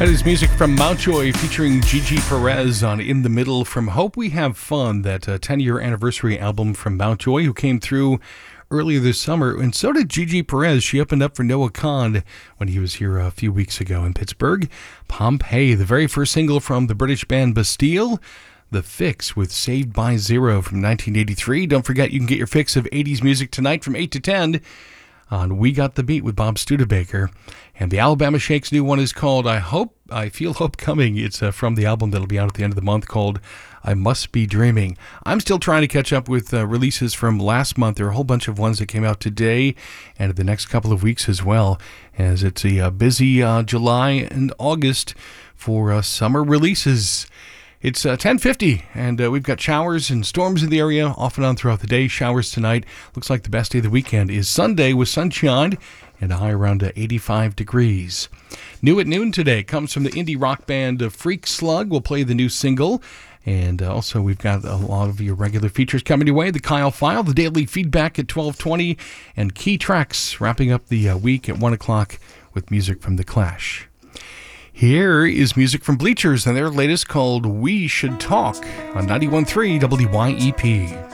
That is music from Mountjoy featuring Gigi Perez on In the Middle from Hope We Have Fun, that 10-year anniversary album from Mountjoy, who came through earlier this summer. And so did Gigi Perez. She opened up for Noah Kahan when he was here a few weeks ago in Pittsburgh. Pompeii, the very first single from the British band Bastille. The Fix with Saved by Zero from 1983. Don't forget, you can get your fix of 80s music tonight from 8 to 10 on We Got the Beat with Bob Studebaker. And the Alabama Shake's new one is called I Feel Hope Coming. It's from the album that'll be out at the end of the month called I Must Be Dreaming. I'm still trying to catch up with releases from last month. There are a whole bunch of ones that came out today and the next couple of weeks as well, as it's a busy July and August for summer releases. It's 10:50, and we've got showers and storms in the area off and on throughout the day. Showers tonight. Looks like the best day of the weekend is Sunday with sunshine and a high around 85 degrees. New at noon today comes from the indie rock band Freak Slug. We'll play the new single. And also we've got a lot of your regular features coming your way. The Kyle File, the daily feedback at 12:20, and Key Tracks wrapping up the week at 1 o'clock with music from The Clash. Here is music from Bleachers and their latest called We Should Talk on 91.3 WYEP.